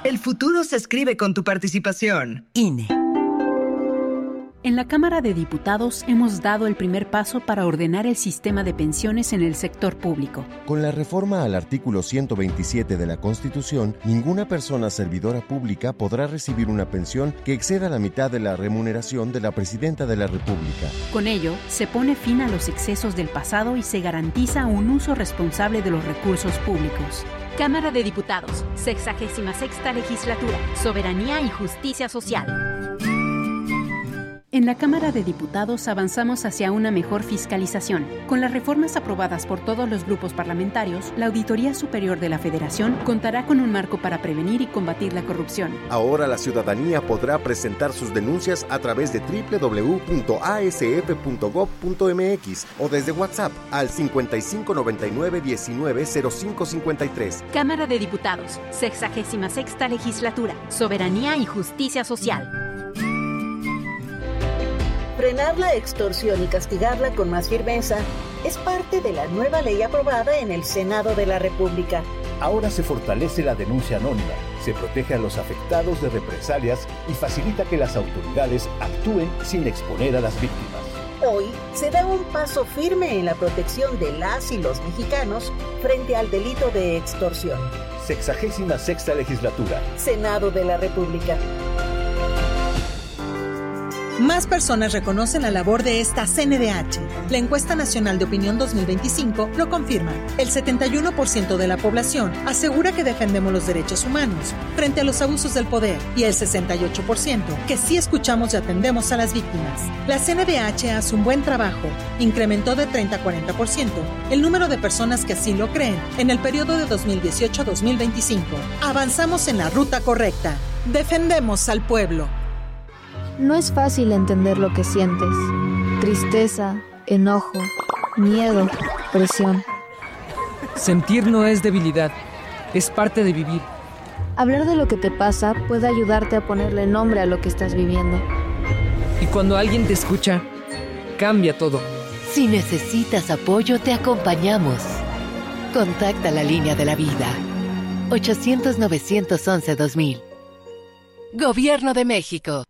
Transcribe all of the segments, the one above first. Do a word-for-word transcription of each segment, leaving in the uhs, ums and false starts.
El futuro se escribe con tu participación. I N E. En la Cámara de Diputados hemos dado el primer paso para ordenar el sistema de pensiones en el sector público. Con la reforma al artículo ciento veintisiete de la Constitución, ninguna persona servidora pública podrá recibir una pensión que exceda la mitad de la remuneración de la Presidenta de la República. Con ello, se pone fin a los excesos del pasado y se garantiza un uso responsable de los recursos públicos. Cámara de Diputados, sexagésima sexta legislatura, Soberanía y Justicia Social. En la Cámara de Diputados avanzamos hacia una mejor fiscalización. Con las reformas aprobadas por todos los grupos parlamentarios, la Auditoría Superior de la Federación contará con un marco para prevenir y combatir la corrupción. Ahora la ciudadanía podrá presentar sus denuncias a través de doble u doble u doble u punto a s f punto gob punto m x o desde WhatsApp al cincuenta y cinco noventa y nueve diecinueve cero cinco cincuenta y tres. Cámara de Diputados, sexagésima sexta legislatura, Soberanía y Justicia Social. Frenar la extorsión y castigarla con más firmeza es parte de la nueva ley aprobada en el Senado de la República. Ahora se fortalece la denuncia anónima, se protege a los afectados de represalias y facilita que las autoridades actúen sin exponer a las víctimas. Hoy se da un paso firme en la protección de las y los mexicanos frente al delito de extorsión. Sexagésima sexta legislatura. Senado de la República. Más personas reconocen la labor de esta C N D H. La Encuesta Nacional de Opinión dos mil veinticinco lo confirma. El setenta y uno por ciento de la población asegura que defendemos los derechos humanos frente a los abusos del poder y el sesenta y ocho por ciento que sí escuchamos y atendemos a las víctimas. La C N D H hace un buen trabajo. Incrementó de treinta a cuarenta por ciento el número de personas que así lo creen en el periodo de dos mil dieciocho a dos mil veinticinco. Avanzamos en la ruta correcta. Defendemos al pueblo. No es fácil entender lo que sientes. Tristeza, enojo, miedo, presión. Sentir no es debilidad, es parte de vivir. Hablar de lo que te pasa puede ayudarte a ponerle nombre a lo que estás viviendo. Y cuando alguien te escucha, cambia todo. Si necesitas apoyo, te acompañamos. Contacta la línea de la vida. ochocientos, novecientos once, dos mil. Gobierno de México.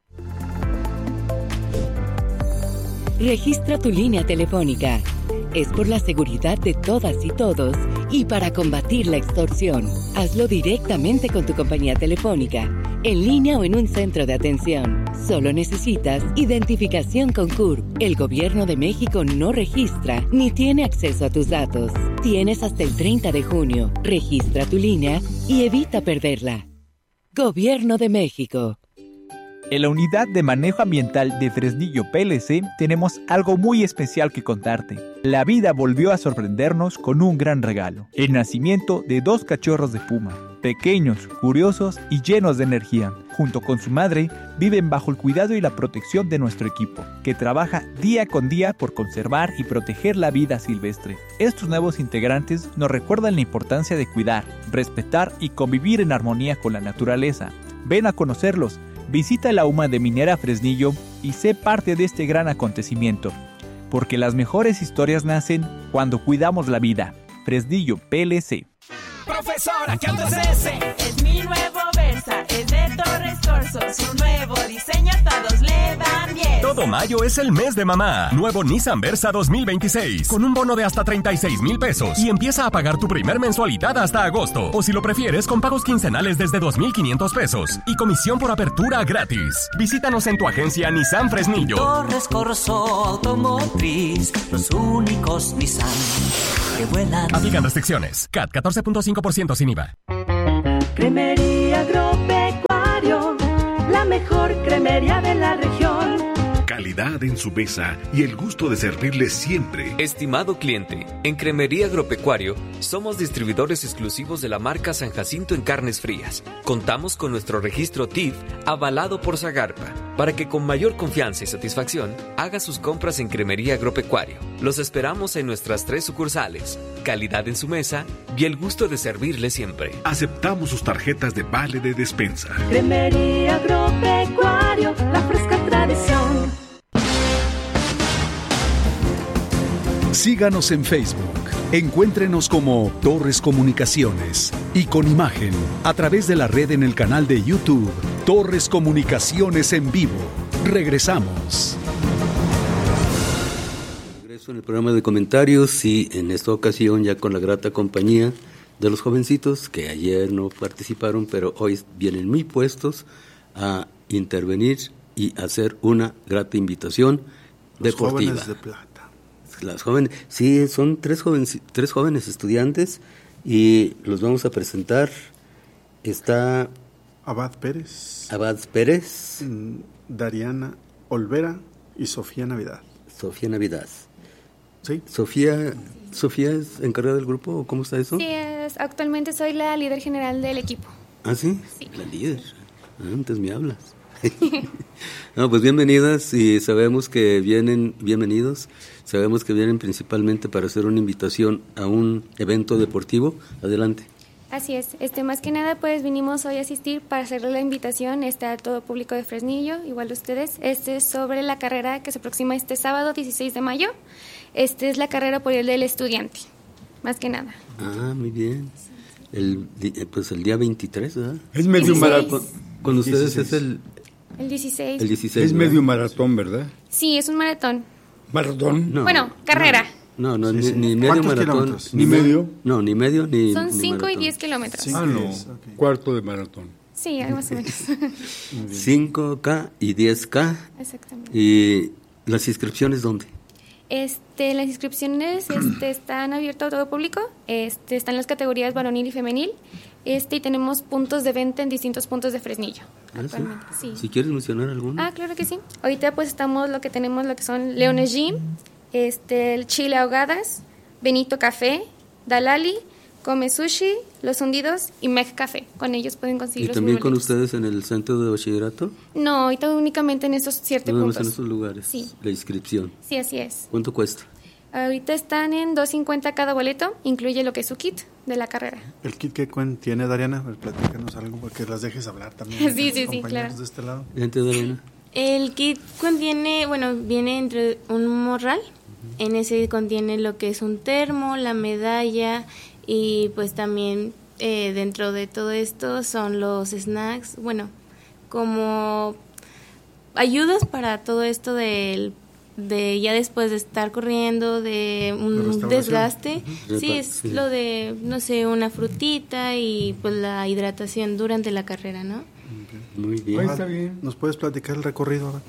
Registra tu línea telefónica. Es por la seguridad de todas y todos y para combatir la extorsión. Hazlo directamente con tu compañía telefónica, en línea o en un centro de atención. Solo necesitas identificación con C U R P. El Gobierno de México no registra ni tiene acceso a tus datos. Tienes hasta el treinta de junio. Registra tu línea y evita perderla. Gobierno de México. En la Unidad de Manejo Ambiental de Fresnillo P L C tenemos algo muy especial que contarte. La vida volvió a sorprendernos con un gran regalo: el nacimiento de dos cachorros de puma, pequeños, curiosos y llenos de energía. Junto con su madre, viven bajo el cuidado y la protección de nuestro equipo, que trabaja día con día por conservar y proteger la vida silvestre. Estos nuevos integrantes nos recuerdan la importancia de cuidar, respetar y convivir en armonía con la naturaleza. Ven a conocerlos. Visita la U M A de Minera Fresnillo y sé parte de este gran acontecimiento, porque las mejores historias nacen cuando cuidamos la vida. Fresnillo P L C. Profesora, ¿qué auto es ese? Es mi nuevo Versa, es de Torres Corso. Su nuevo diseño todos le van bien. Todo mayo es el mes de mamá. Nuevo Nissan Versa dos mil veintiséis, con un bono de hasta treinta y seis mil pesos. Y empieza a pagar tu primer mensualidad hasta agosto. O si lo prefieres, con pagos quincenales desde dos mil quinientos pesos. Y comisión por apertura gratis. Visítanos en tu agencia Nissan Fresnillo. Torres Corso Automotriz, los únicos Nissan que vuelan. Aplican restricciones. C A T catorce punto cinco por ciento sin I V A. Cremería Agropecuario, la mejor cremería de la región. Calidad en su mesa y el gusto de servirle siempre. Estimado cliente, en Cremería Agropecuario somos distribuidores exclusivos de la marca San Jacinto en carnes frías. Contamos con nuestro registro T I F avalado por Zagarpa, para que con mayor confianza y satisfacción haga sus compras en Cremería Agropecuario. Los esperamos en nuestras tres sucursales. Calidad en su mesa y el gusto de servirle siempre. Aceptamos sus tarjetas de vale de despensa. Cremería Agropecuario, la fresca tradición. Síganos en Facebook. Encuéntrenos como Torres Comunicaciones y con imagen a través de la red en el canal de YouTube Torres Comunicaciones en vivo. Regresamos. Regreso en el programa de comentarios y en esta ocasión ya con la grata compañía de los jovencitos que ayer no participaron, pero hoy vienen muy puestos a intervenir y hacer una grata invitación los deportiva. Jóvenes de plata. Las jóvenes, sí, son tres jóvenes, tres jóvenes estudiantes y los vamos a presentar. Está Abad Pérez. Abad Pérez. Dariana Olvera y Sofía Navidad. Sofía Navidad. Sí. Sofía, Sofía es encargada del grupo, ¿o cómo está eso? Sí, es, actualmente soy la líder general del equipo. ¿Ah, sí? Sí. La líder. Antes me hablas. No, pues bienvenidas y sabemos que vienen, bienvenidos, sabemos que vienen principalmente para hacer una invitación a un evento deportivo. Adelante. Así es, este más que nada pues vinimos hoy a asistir para hacerle la invitación este, a todo público de Fresnillo, igual ustedes, este es sobre la carrera que se aproxima este sábado dieciséis de mayo, este es la carrera por el del estudiante, más que nada. Ah, muy bien. El, pues el día veintitrés, ¿verdad? Es medio maratón. Con ustedes es el... El dieciséis. El dieciséis. Es medio maratón, ¿verdad? Sí, es un maratón. ¿Maratón? No, bueno, carrera. No, no, sí, ni, sí. ni medio maratón. ¿Ni medio? No, ni medio ni Son ni cinco y maratón. diez kilómetros. Ah, no, okay. Cuarto de maratón. Sí, algo más o menos. cinco K y diez K. Exactamente. ¿Y las inscripciones dónde? Este, las inscripciones este, están abiertas a todo público, este, están las categorías varonil y femenil, este, y tenemos puntos de venta en distintos puntos de Fresnillo. Ah, actualmente. ¿sí? Sí. Si quieres mencionar alguno. Ah, claro que sí. Ahorita pues estamos lo que tenemos lo que son Leones Gym, este, el Chile Ahogadas, Benito Café, Dalali, Come Sushi, Los Hundidos y Meg Café. Con ellos pueden conseguir ¿Y los también con boletos. ustedes en el centro de bachillerato? No, ahorita únicamente en estos siete Nada más puntos. en esos lugares. Sí. La inscripción. Sí, así es. ¿Cuánto cuesta? Ahorita están en dos cincuenta cada boleto, incluye lo que es su kit de la carrera. ¿El kit que tiene, Dariana? A ver, platícanos algo porque las dejes hablar también. Sí, sí, sí, compañeros claro. de este lado. Gente, Dariana. El kit contiene, bueno, viene entre un morral. Uh-huh. En ese contiene lo que es un termo, la medalla y pues también eh, dentro de todo esto son los snacks, bueno, como ayudas para todo esto del de ya después de estar corriendo, de un desgaste. Uh-huh. Sí, es sí. Lo de, no sé, una frutita y pues la hidratación durante la carrera, ¿no? Okay. Muy bien. Está bien. ¿Nos puedes platicar el recorrido ahora?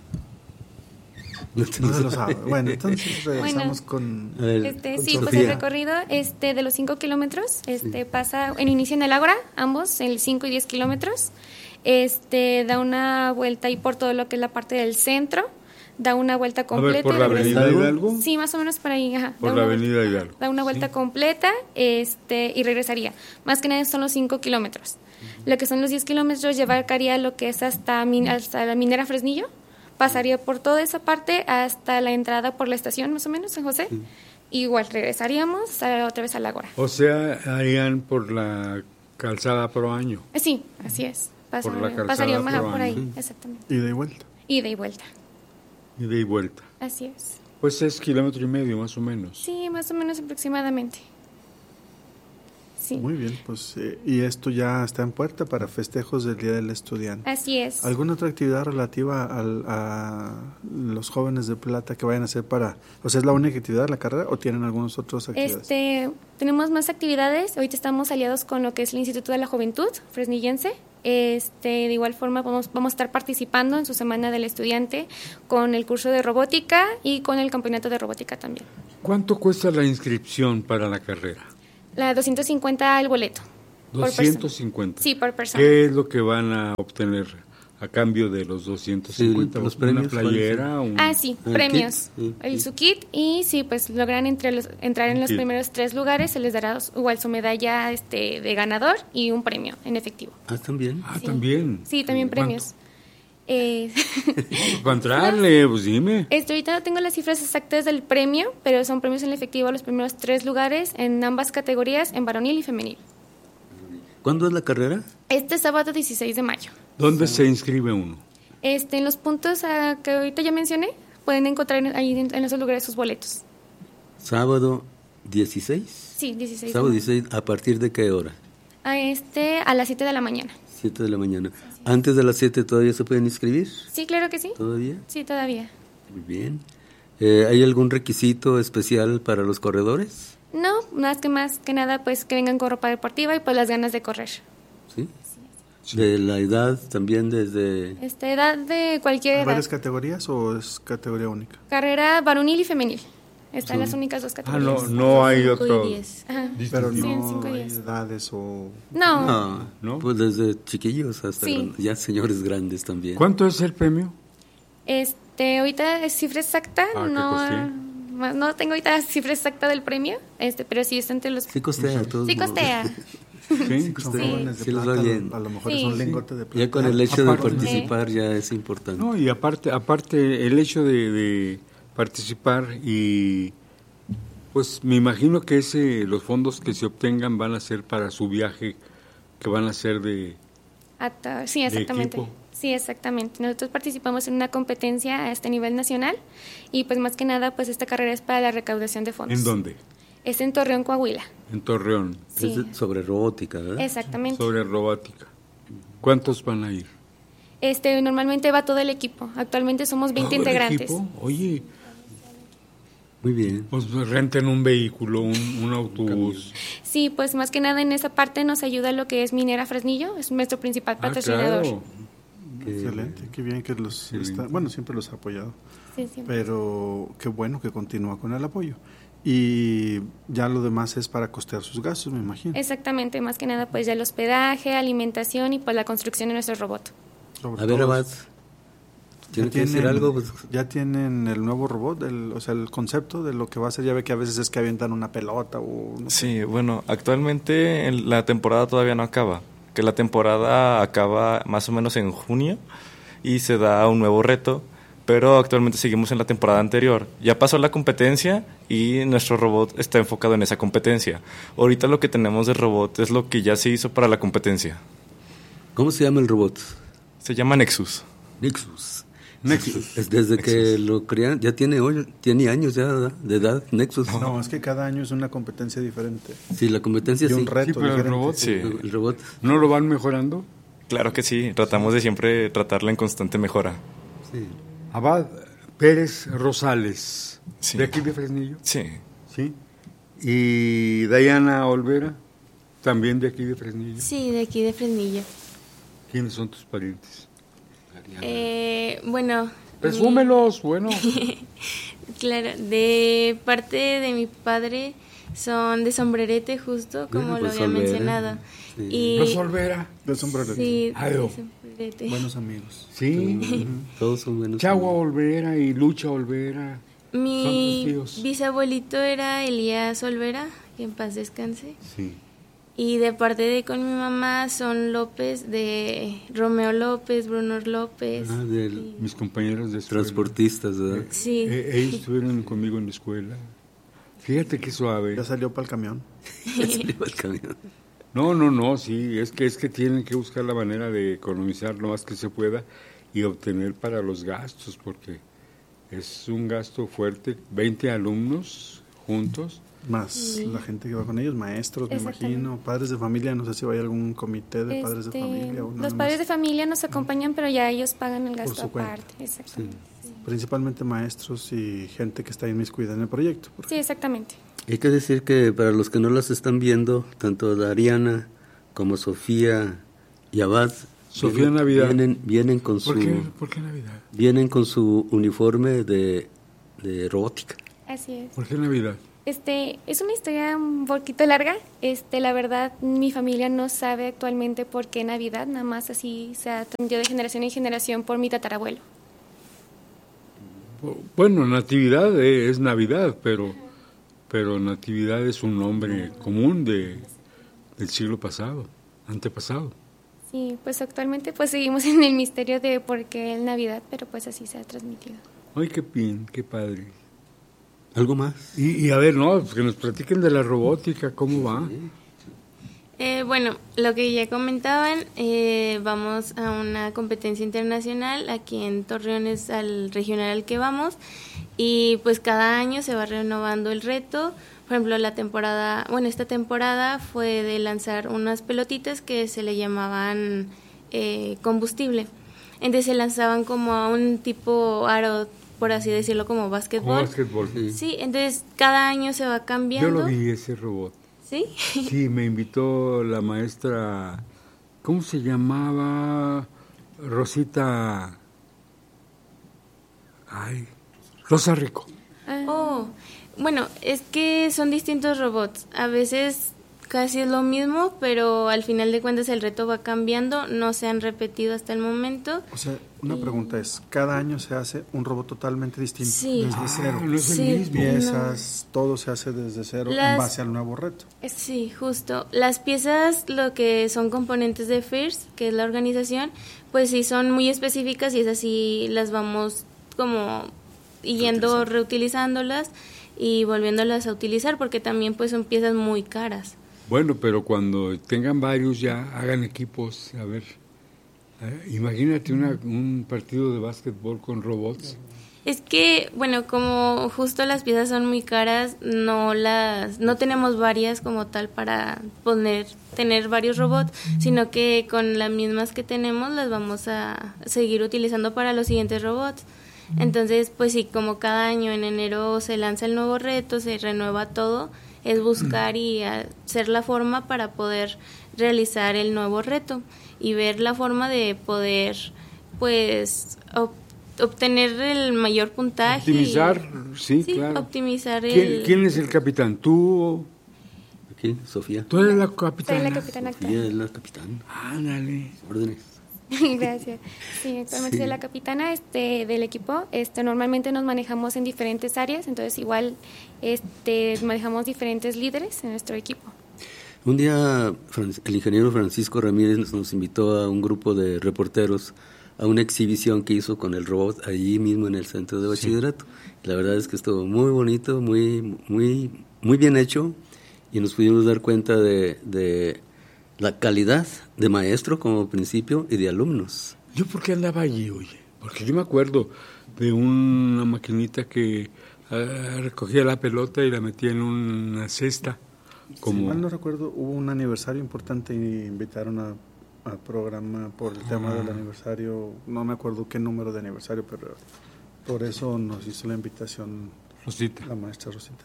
No se lo sabe. Bueno, entonces regresamos bueno, con, este, con sí, Sofía. pues el recorrido este de los cinco kilómetros este sí. pasa en inicio en el Ágora, ambos en el cinco y diez kilómetros, este da una vuelta ahí por todo lo que es la parte del centro, da una vuelta completa. A ver, ¿por la avenida Hidalgo? Sí, más o menos por ahí, ajá. Por la avenida Hidalgo. Da una vuelta sí. completa este y regresaría. Más que nada son los cinco kilómetros. Uh-huh. Lo que son los diez kilómetros llevaría lo que es hasta, hasta la minera Fresnillo. Pasaría por toda esa parte hasta la entrada por la estación, más o menos, San José. Sí. Igual regresaríamos otra vez al Ágora. O sea, harían por la calzada Pro Año. Sí, así es. Pasa, por la calzada pasaríamos Pro por ahí, Año. exactamente. Ida y vuelta. Ida y vuelta. Ida y vuelta. Así es. Pues es kilómetro y medio, más o menos. Sí, más o menos aproximadamente. Sí. Muy bien, pues eh, y esto ya está en puerta para festejos del Día del Estudiante. Así es. ¿Alguna otra actividad relativa al, a los jóvenes de plata que vayan a hacer para, o sea, es la única actividad de la carrera o tienen algunas otras actividades? Este, tenemos más actividades. Ahorita estamos aliados con lo que es el Instituto de la Juventud Fresnillense. Este, de igual forma vamos, vamos a estar participando en su Semana del Estudiante con el curso de robótica y con el campeonato de robótica también. ¿Cuánto cuesta la inscripción para la carrera? La doscientos cincuenta el boleto. doscientos cincuenta. Sí, por persona. ¿Qué es lo que van a obtener a cambio de los doscientos cincuenta? Sí, los premios. ¿Una playera? Un... Ah, sí, ¿El premios. Kit? El su kit y sí, pues logran entre los, entrar en los kit. primeros tres lugares, se les dará igual su medalla este de ganador y un premio en efectivo. Ah, también. Ah, sí. también. Sí, también premios. Eh, Para entrarle, pues dime. Este, ahorita no tengo las cifras exactas del premio, pero son premios en efectivo a los primeros tres lugares en ambas categorías, en varonil y femenil. ¿Cuándo es la carrera? Este sábado dieciséis de mayo. ¿Dónde sí. se inscribe uno? Este, en los puntos uh, que ahorita ya mencioné, pueden encontrar ahí en, en esos lugares sus boletos. Sábado dieciséis. Sí, dieciséis. Sábado dieciséis, ¿a partir de qué hora? A este, a las siete de la mañana. siete de la mañana. ¿Antes de las siete todavía se pueden inscribir? Sí, claro que sí. ¿Todavía? Sí, todavía. Muy bien. Eh, ¿Hay algún requisito especial para los corredores? No, más que más que nada, pues que vengan con ropa deportiva y pues las ganas de correr. ¿Sí? Sí. ¿De la edad también desde...? Esta edad de cualquier edad. ¿Varias categorías o es categoría única? Carrera varonil y femenil. Están Sí. las únicas dos categorías. Ah, no, no hay otro. Ajá. Pero Sí, no cinco y hay diez. edades o... No. No, ¿No? pues desde chiquillos hasta Sí. grandes, ya señores grandes también. ¿Cuánto es el premio? Este, ahorita es cifra exacta, Ah, ¿qué no, costea? ma- no tengo ahorita la cifra exacta del premio, este, pero sí está entre los... Sí costea, a todos Sí modos. costea. Sí, Son Sí. jóvenes de Sí les va plata, bien. a lo mejor Sí. es un lingote de plata. Ya con el hecho de Aparte- participar ya es importante. No, y aparte, aparte el hecho de, de participar y pues me imagino que ese los fondos que se obtengan van a ser para su viaje que van a ser de Ata- sí, ¿De exactamente. equipo? Sí, exactamente. Nosotros participamos en una competencia a este nivel nacional y pues más que nada pues esta carrera es para la recaudación de fondos. ¿en dónde? Es en Torreón, Coahuila. En Torreón. Sí. Es de- sobre robótica, ¿verdad? Exactamente. Sobre robótica. ¿Cuántos van a ir? Este, normalmente va todo el equipo. Actualmente somos veinte ¿Todo el integrantes. equipo? Oye, Muy bien. pues renten un vehículo, un, un autobús. Sí, pues más que nada en esa parte nos ayuda lo que es Minera Fresnillo, es nuestro principal Ah, patrocinador. claro. Excelente, qué bien que los está, bueno, siempre los ha apoyado, Sí, siempre. pero qué bueno que continúa con el apoyo. Y ya lo demás es para costear sus gastos, me imagino. Exactamente, más que nada pues ya el hospedaje, alimentación y pues la construcción de nuestro robot. Sobre A ver, todo, Abad, ¿ya ¿tiene que decir tienen- algo? Pues, Ya tienen el nuevo robot, el, o sea, el concepto de lo que va a ser. Ya ve que a veces es que avientan una pelota o... no sé. Sí, bueno, actualmente en la temporada todavía no acaba, que la temporada acaba más o menos en junio y se da un nuevo reto, pero actualmente seguimos en la temporada anterior. Ya pasó la competencia y nuestro robot está enfocado en esa competencia. Ahorita lo que tenemos de robot es lo que ya se hizo para la competencia. ¿Cómo se llama el robot? Se llama Nexus. Nexus. Nexus. Es desde que lo crean, ya tiene hoy, tiene años ya de edad, Nexus. No, es que cada año es una competencia diferente. Sí, la competencia Y un sí. reto Sí, pero el diferente. robot, Sí. El robot. ¿No lo van mejorando? Claro que sí, tratamos de siempre tratarla en constante mejora. Sí. Abad Pérez Rosales, Sí. de aquí de Fresnillo. Sí. Sí. Y Dayana Olvera, también de aquí de Fresnillo. Sí, de aquí de Fresnillo. ¿Quiénes son tus parientes? Eh, bueno. Presúmelos, bueno. Claro, de parte de mi padre son de Sombrerete, justo como Ah, lo pues había Olvera. mencionado. Sí. Y, Los Olvera. De sombrerete. Sí, Ay, de oh. Sombrerete. Buenos amigos. Sí. Todos son buenos. Chagua Olvera y Lucha Olvera. Mi Son tus tíos. bisabuelito era Elías Olvera, que en paz descanse. Sí. Y de parte de con mi mamá son López, de Romeo López, Bruno López. Ah, del- Mis compañeros de escuela. Transportistas, ¿verdad? Sí. Eh, ellos estuvieron conmigo en la escuela. Fíjate qué suave. Ya salió para el camión. Salió el camión. No, no, no, sí, es que es que tienen que buscar la manera de economizar lo más que se pueda y obtener para los gastos, porque es un gasto fuerte. veinte alumnos juntos. Más Sí. la gente que va con ellos, maestros, me Exactamente. imagino, padres de familia, no sé si hay algún comité de padres de Este, familia. O nada los más. padres de familia nos acompañan, pero ya ellos pagan el gasto su cuenta. aparte. Exactamente. Principalmente maestros y gente que está inmiscuida en el proyecto. Sí, exactamente. Hay que decir que para los que no las están viendo, tanto Dariana como Sofía y Abad Sofía vienen, Navidad. vienen, vienen con ¿Por su qué, ¿Por qué Navidad? vienen con su uniforme de, de robótica. Así es. ¿Por qué Navidad? Este, es una historia un poquito larga. Este, la verdad, mi familia no sabe actualmente por qué Navidad, nada más así se ha transmitido de generación en generación por mi tatarabuelo. Bueno, Natividad eh, es Navidad, pero, pero Natividad es un nombre común de, del siglo pasado, antepasado. Sí, pues actualmente pues seguimos en el misterio de por qué el Navidad, pero pues así se ha transmitido. Ay, qué bien, qué padre. ¿Algo más? Y, y a ver, no, pues que nos platiquen de la robótica, ¿cómo va? Eh, bueno, lo que ya comentaban, eh, vamos a una competencia internacional, aquí en Torreón es al regional al que vamos, y pues cada año se va renovando el reto. Por ejemplo, la temporada, bueno, esta temporada fue de lanzar unas pelotitas que se le llamaban eh, combustible. Entonces se lanzaban como a un tipo aro, por así decirlo, como básquetbol. Como básquetbol, sí. Sí, entonces cada año se va cambiando. Yo lo vi, ese robot. ¿Sí? Sí, me invitó la maestra, ¿cómo se llamaba? Rosita... Ay, Rosa Rico. Oh, bueno, es que son distintos robots. A veces casi es lo mismo, pero al final de cuentas el reto va cambiando. No se han repetido hasta el momento. O sea, una y... pregunta es, ¿cada año se hace un robot totalmente distinto? Sí. Desde Ah, cero. no es el sí, mismo. Piezas, no. Todo se hace desde cero Las... en base al nuevo reto. Sí, justo. Las piezas, lo que son componentes de FIRST, que es la organización, pues sí son muy específicas y esas sí las vamos como yendo reutilizándolas y volviéndolas a utilizar, porque también pues son piezas muy caras. Bueno, pero cuando tengan varios ya hagan equipos, a ver, eh, imagínate una, un partido de básquetbol con robots. Es que, bueno, como justo las piezas son muy caras, no las no tenemos varias como tal para poner tener varios robots, sino que con las mismas que tenemos las vamos a seguir utilizando para los siguientes robots. Entonces, pues sí, como cada año en enero se lanza el nuevo reto, se renueva todo, es buscar y hacer la forma para poder realizar el nuevo reto y ver la forma de poder, pues, ob- obtener el mayor puntaje. Optimizar, sí, sí, claro. Optimizar ¿Quién, el... ¿Quién es el capitán? ¿Tú? Aquí, Sofía. ¿Tú eres la capitana? Soy la capitana actual. Sofía es la capitana. Ándale. Órdenes. Gracias. Sí, actualmente Sí. soy la capitana este, del equipo. Este, normalmente nos manejamos en diferentes áreas, entonces igual este, manejamos diferentes líderes en nuestro equipo. Un día Fran- el ingeniero Francisco Ramírez nos, nos invitó a un grupo de reporteros a una exhibición que hizo con el robot allí mismo en el centro de bachillerato. Sí. La verdad es que estuvo muy bonito, muy, muy, muy bien hecho, y nos pudimos dar cuenta de, de la calidad de maestro como principio y de alumnos. ¿Yo por qué andaba allí, oye? Porque yo me acuerdo de una maquinita que uh, recogía la pelota y la metía en una cesta. Como... Si mal no recuerdo, hubo un aniversario importante y invitaron a, al programa por el tema ah. del aniversario. No me acuerdo qué número de aniversario, pero por eso nos hizo la invitación Rosita. La maestra Rosita.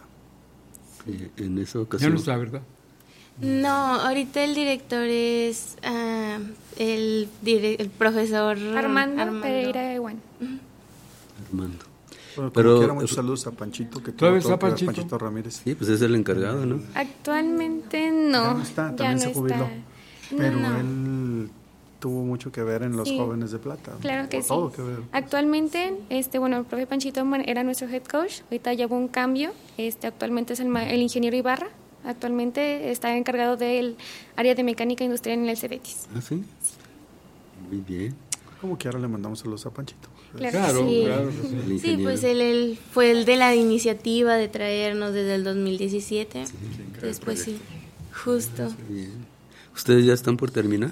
Sí, en esa ocasión. Ya no está, ¿verdad? No, ahorita el director es uh, el, dire- el profesor Armando, Armando. Pereira Ewan. Uh-huh. Armando. Bueno, pero quiero muchos saludos a Panchito, que todavía todo, está todo Panchito. Panchito Ramírez. Sí, pues es el encargado, ¿no? Actualmente no. Ya no está, también ya se no jubiló. está. Pero No. él tuvo mucho que ver en los Sí. jóvenes de plata. Claro que sí. Todo que ver. Actualmente, este, bueno, el profe Panchito era nuestro head coach. Ahorita ya hubo un cambio. Este, actualmente es el, ma- el ingeniero Ibarra. Actualmente está encargado del área de mecánica industrial en el Cebetis. ¿Ah, sí? Muy bien. Como que ahora le mandamos saludos a Panchito. Claro, Claro, sí. claro que sí. Sí, El ingeniero. pues él, él fue el de la iniciativa de traernos desde el dos mil diecisiete. Entonces, pues sí, justo. Bien. ¿Ustedes ya están por terminar?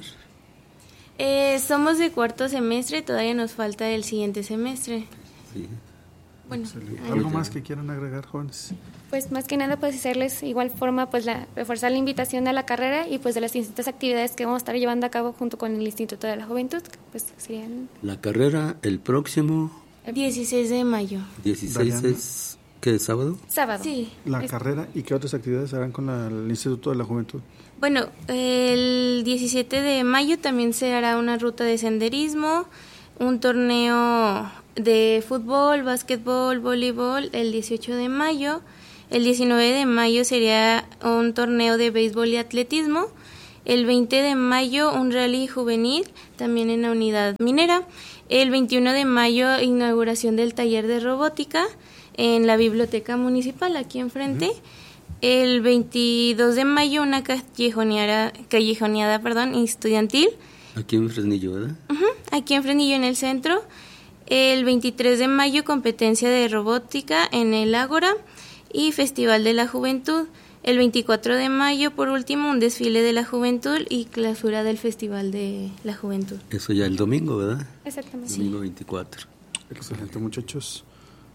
Eh, somos de cuarto semestre, todavía nos falta el siguiente semestre. Sí. Bueno, ¿Algo más que quieran agregar, jóvenes? Pues más que nada, pues hacerles igual forma, pues la, reforzar la invitación a la carrera y pues de las distintas actividades que vamos a estar llevando a cabo junto con el Instituto de la Juventud, que pues serían... La carrera el próximo dieciséis de mayo. dieciséis Dayana. es... ¿Qué, sábado? Sábado. Sí. La Es- carrera y qué otras actividades harán con la- el Instituto de la Juventud. Bueno, el diecisiete de mayo también se hará una ruta de senderismo, un torneo de fútbol, básquetbol, voleibol el dieciocho de mayo. El diecinueve de mayo sería un torneo de béisbol y atletismo. El veinte de mayo un rally juvenil, también en la unidad minera. El veintiuno de mayo inauguración del taller de robótica en la biblioteca municipal, aquí enfrente. El veintidós de mayo una callejoneada, callejoneada perdón, estudiantil. Aquí en Fresnillo, ¿verdad? Ujú, aquí en Fresnillo, en el centro. El veintitrés de mayo competencia de robótica en el Ágora y Festival de la Juventud. El veinticuatro de mayo, por último, un desfile de la juventud y clausura del Festival de la Juventud. Eso ya el domingo, ¿verdad? Exactamente. Domingo veinticuatro. Excelente, muchachos.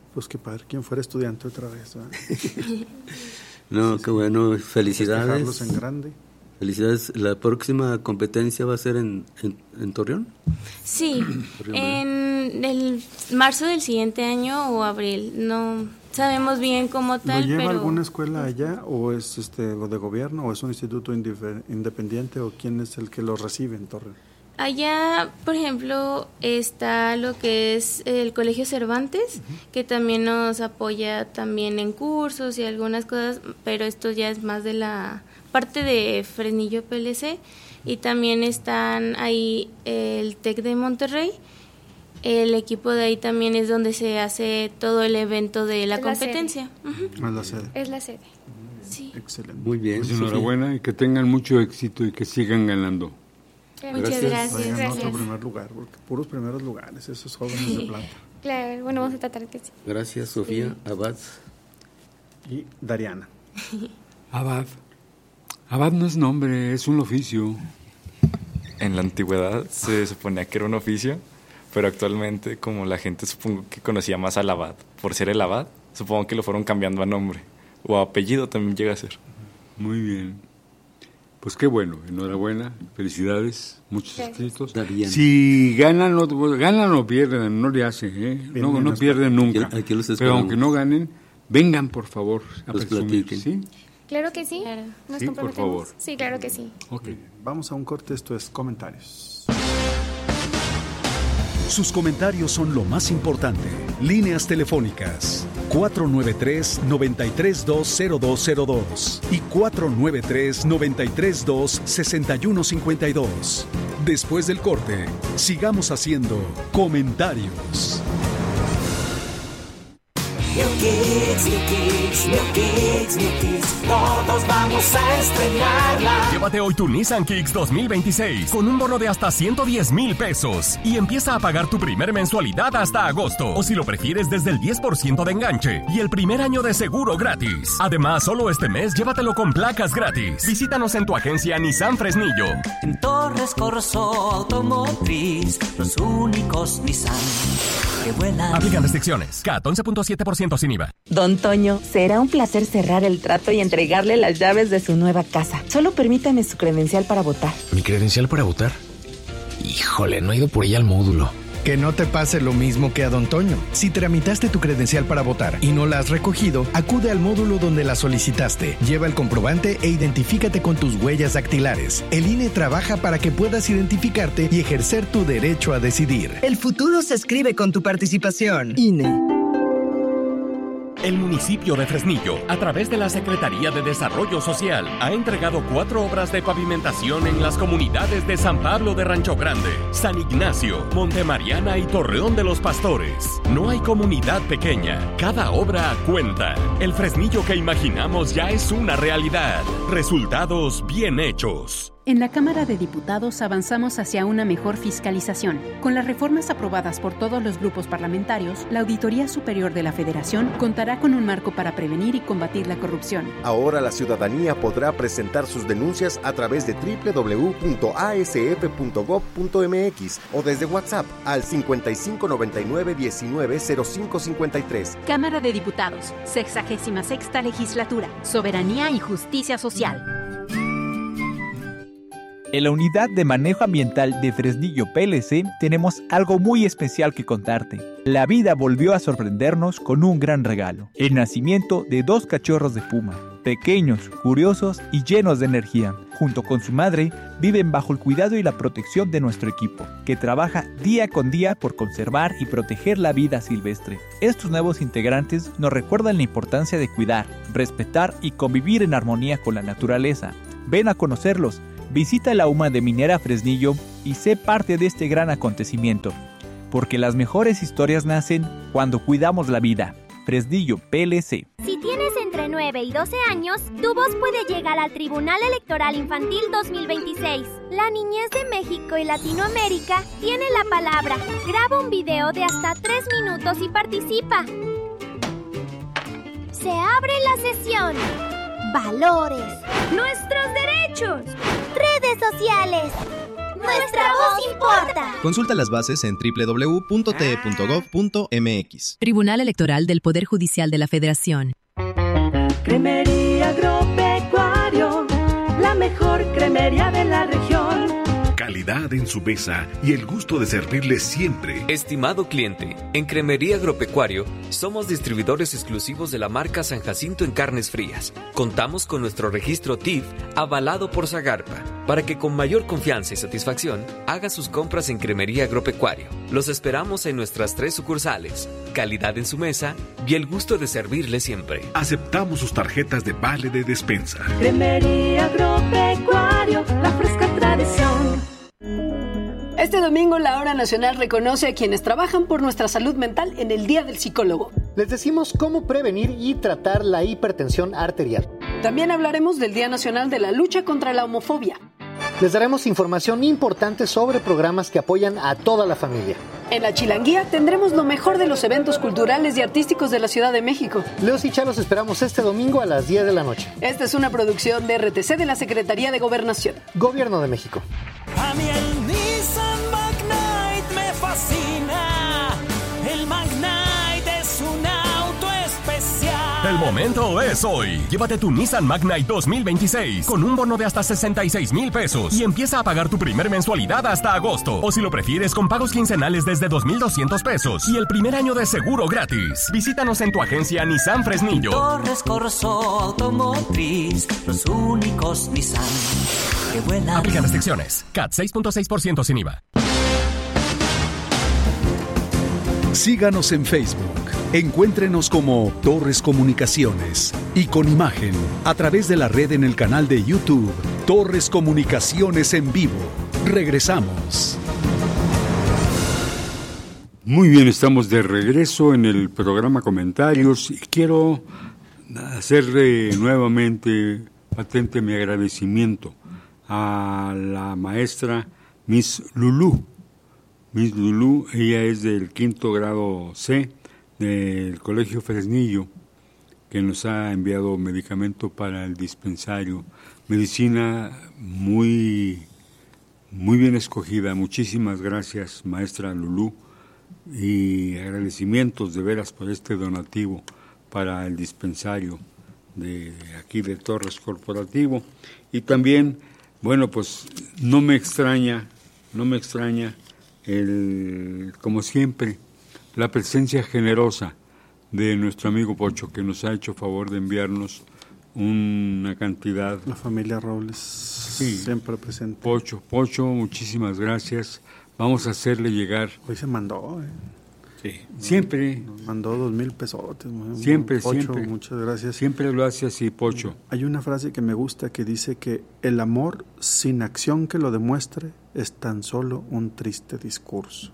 Pues qué padre, quien fuera estudiante otra vez, ¿verdad? No, qué bueno, felicidades. Festejarlos en grande. Felicidades. ¿La próxima competencia va a ser en, en, en Torreón? Sí, en el marzo del siguiente año o abril, no sabemos bien cómo tal, ¿Lo lleva pero... alguna escuela allá o es este de gobierno o es un instituto indifer- independiente o quién es el que lo recibe en Torreón? Allá, por ejemplo, está lo que es el Colegio Cervantes, uh-huh. que también nos apoya también en cursos y algunas cosas, pero esto ya es más de la parte de Fresnillo P L C, y también están ahí el TEC de Monterrey. El equipo de ahí también es donde se hace todo el evento de la es competencia. La uh-huh. Es la sede. Es la sede. Sí. Excelente. Muy bien. Pues enhorabuena y que tengan mucho éxito y que sigan ganando. Muchas gracias. Vayan gracias. a otro primer lugar, porque puros primeros lugares, esos jóvenes de plata. Claro, bueno, vamos a tratar que sí. Gracias, Sofía. Sí. Abad. Y Dariana. Abad. Abad no es nombre, es un oficio. En la antigüedad se suponía que era un oficio, pero actualmente, como la gente supongo que conocía más al abad por ser el abad, supongo que lo fueron cambiando a nombre. O a apellido también llega a ser. Muy bien. Pues qué bueno, enhorabuena, felicidades, muchos éxitos. Si ganan o, ganan o pierden, no le hace, ¿eh? no, no pierden nunca. Aquí, aquí los Pero aunque no ganen, vengan por favor a los presumir, ¿sí? Claro que sí, claro. Nos sí, comprometemos. Por favor. Sí, claro que sí. Okay. Vamos a un corte, esto es comentarios. Sus comentarios son lo más importante. Líneas telefónicas cuatro nueve tres, nueve tres dos, cero dos cero dos y cuatro nueve tres, nueve tres dos, seis uno cinco dos. Después del corte, sigamos haciendo comentarios. New Kicks, New Kicks, New Kicks, New Kicks, todos vamos a estrenarla. Llévate hoy tu Nissan Kicks dos mil veintiséis con un bono de hasta ciento diez mil pesos y empieza a pagar tu primer mensualidad hasta agosto, o si lo prefieres desde el diez por ciento de enganche y el primer año de seguro gratis. Además, solo este mes llévatelo con placas gratis. Visítanos en tu agencia Nissan Fresnillo. En Torres Corso Automotriz, los únicos Nissan que vuelan. Aplican restricciones. C A T once punto siete por ciento sin I V A. Don Toño, será un placer cerrar el trato y entregarle las llaves de su nueva casa. Solo permítame su credencial para votar. ¿Mi credencial para votar? Híjole, no he ido por ella al módulo. Que no te pase lo mismo que a Don Toño. Si tramitaste tu credencial para votar y no la has recogido, acude al módulo donde la solicitaste. Lleva el comprobante e identifícate con tus huellas dactilares. El I N E trabaja para que puedas identificarte y ejercer tu derecho a decidir. El futuro se escribe con tu participación. I N E. El municipio de Fresnillo, a través de la Secretaría de Desarrollo Social, ha entregado cuatro obras de pavimentación en las comunidades de San Pablo de Rancho Grande, San Ignacio, Montemariana y Torreón de los Pastores. No hay comunidad pequeña, cada obra cuenta. El Fresnillo que imaginamos ya es una realidad. Resultados bien hechos. En la Cámara de Diputados avanzamos hacia una mejor fiscalización. Con las reformas aprobadas por todos los grupos parlamentarios, la Auditoría Superior de la Federación contará con un marco para prevenir y combatir la corrupción. Ahora la ciudadanía podrá presentar sus denuncias a través de doble u doble u doble u punto a s f punto gob punto m x o desde WhatsApp al cincuenta y cinco noventa y nueve diecinueve cero cinco cincuenta y tres. Cámara de Diputados, sexagésima sexta Legislatura, Soberanía y Justicia Social. En la Unidad de Manejo Ambiental de Fresnillo P L C tenemos algo muy especial que contarte. La vida volvió a sorprendernos con un gran regalo: el nacimiento de dos cachorros de puma, pequeños, curiosos y llenos de energía. Junto con su madre, viven bajo el cuidado y la protección de nuestro equipo, que trabaja día con día por conservar y proteger la vida silvestre. Estos nuevos integrantes nos recuerdan la importancia de cuidar, respetar y convivir en armonía con la naturaleza. Ven a conocerlos. Visita la U M A de Minera Fresnillo y sé parte de este gran acontecimiento, porque las mejores historias nacen cuando cuidamos la vida. Fresnillo P L C. Si tienes entre nueve y doce años, tu voz puede llegar al Tribunal Electoral Infantil dos mil veintiséis. La niñez de México y Latinoamérica tiene la palabra. Graba un video de hasta tres minutos y participa. Se abre la sesión. Valores. Nuestros derechos. Redes sociales. Nuestra voz importa. Consulta las bases en doble u doble u doble u punto t e punto gov punto m x. Tribunal Electoral del Poder Judicial de la Federación. Cremería Agropecuario, la mejor cremería de la región. Calidad en su mesa y el gusto de servirle siempre. Estimado cliente, en Cremería Agropecuario somos distribuidores exclusivos de la marca San Jacinto en carnes frías. Contamos con nuestro registro T I F avalado por Zagarpa para que con mayor confianza y satisfacción haga sus compras en Cremería Agropecuario. Los esperamos en nuestras tres sucursales. Calidad en su mesa y el gusto de servirle siempre. Aceptamos sus tarjetas de vale de despensa. Cremería Agropecuario, la fresca tradición. Este domingo la Hora Nacional reconoce a quienes trabajan por nuestra salud mental en el Día del Psicólogo. Les decimos cómo prevenir y tratar la hipertensión arterial. También hablaremos del Día Nacional de la Lucha contra la Homofobia. Les daremos información importante sobre programas que apoyan a toda la familia. En la Chilanguía tendremos lo mejor de los eventos culturales y artísticos de la Ciudad de México. Leos y Chá los esperamos este domingo a las diez de la noche. Esta es una producción de R T C de la Secretaría de Gobernación. Gobierno de México. A mí el Nissan Magnite me fascina. El Magnite es un auto especial. El momento es hoy. Llévate tu Nissan Magnite dos mil veintiséis con un bono de hasta sesenta y seis mil pesos y empieza a pagar tu primer mensualidad hasta agosto. O si lo prefieres, con pagos quincenales desde dos mil doscientos pesos y el primer año de seguro gratis. Visítanos en tu agencia Nissan Fresnillo. Torres Corso Automotriz, los únicos Nissan que vuelan. Aplican restricciones. C A T seis punto seis por ciento sin I V A. Síganos en Facebook. Encuéntrenos como Torres Comunicaciones y con imagen a través de la red en el canal de YouTube Torres Comunicaciones en Vivo. Regresamos. Muy bien, estamos de regreso en el programa Comentarios y quiero hacerle nuevamente patente mi agradecimiento a la maestra Miss Lulú. Miss Lulú, ella es del quinto grado C del Colegio Fresnillo, que nos ha enviado medicamento para el dispensario, medicina muy, muy bien escogida. Muchísimas gracias, maestra Lulú, y agradecimientos de veras por este donativo para el dispensario de aquí de Torres Corporativo. Y también, bueno, pues no me extraña, no me extraña el, como siempre, la presencia generosa de nuestro amigo Pocho, que nos ha hecho favor de enviarnos una cantidad. La familia Robles, sí, siempre presente. Pocho, Pocho, muchísimas gracias. Vamos a hacerle llegar. Hoy se mandó, ¿eh? Sí, siempre. Nos mandó dos mil pesotes. Siempre, Pocho, siempre. Muchas gracias. Siempre lo hace así, Pocho. Hay una frase que me gusta que dice que el amor sin acción que lo demuestre es tan solo un triste discurso.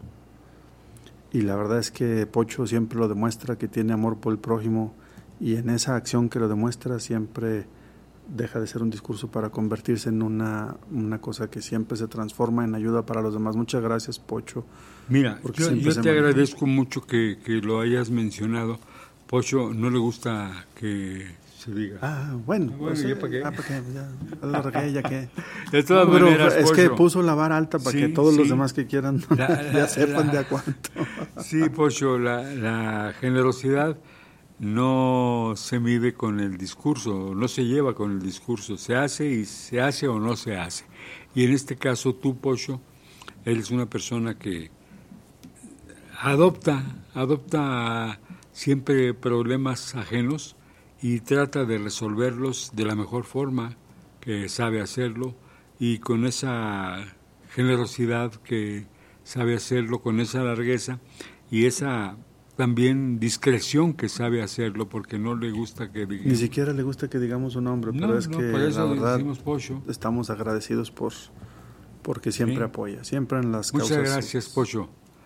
Y la verdad es que Pocho siempre lo demuestra, que tiene amor por el prójimo, y en esa acción que lo demuestra siempre deja de ser un discurso para convertirse en una, una cosa que siempre se transforma en ayuda para los demás. Muchas gracias, Pocho. Mira, yo, yo te agradezco mucho que, que lo hayas mencionado. Pocho no le gusta que se diga. Ah, bueno, bueno pues, ¿yo para qué? Ah, para qué, ya, la regué, ya que. De todas no, pero maneras, es Pocho, que puso la vara alta para sí, que todos sí. los demás que quieran la, la, ya sepan la, de a cuánto. Sí, Pocho, la, la generosidad no se mide con el discurso, no se lleva con el discurso, se hace y se hace o no se hace. Y en este caso tú, Pocho, eres una persona que adopta, adopta siempre problemas ajenos y trata de resolverlos de la mejor forma que sabe hacerlo, y con esa generosidad que sabe hacerlo, con esa largueza y esa también discreción que sabe hacerlo, porque no le gusta que digamos. Ni siquiera le gusta que digamos su nombre, no, pero es no, que por eso la verdad decimos Pocho. Estamos agradecidos por porque siempre sí. apoya, siempre en las Muchas causas. Muchas gracias, Pocho.